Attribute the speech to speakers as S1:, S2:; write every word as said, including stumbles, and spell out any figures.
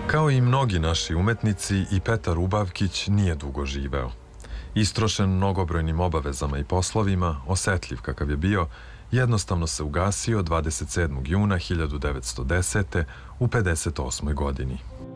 S1: Kao i mnogi naši umetnici, i Petar Ubavkić nije dugo živeo. Istrošen mnogobrojnim obavezama i poslovima, osetljiv kakav je bio, jednostavno se ugasio dvadeset sedmog juna hiljadu devetsto desete. u pedeset osmoj godini.